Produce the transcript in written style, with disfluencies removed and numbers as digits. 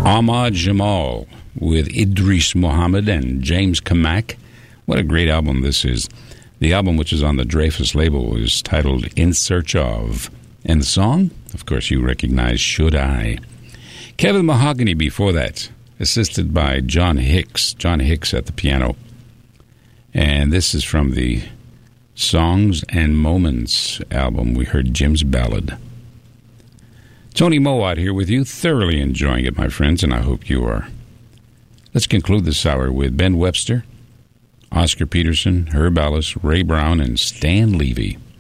Ahmad Jamal with Idris Muhammad and James Kamak. What a great album this is. The album, which is on the Dreyfus label, is titled In Search Of. And the song, of course, you recognize, Should I. Kevin Mahogany before that, assisted by John Hicks. John Hicks at the piano. And this is from the Songs and Moments album. We heard Jim's Ballad. Tony Mowat here with you, thoroughly enjoying it, my friends, and I hope you are. Let's conclude this hour with Ben Webster, Oscar Peterson, Herb Ellis, Ray Brown, and Stan Levy.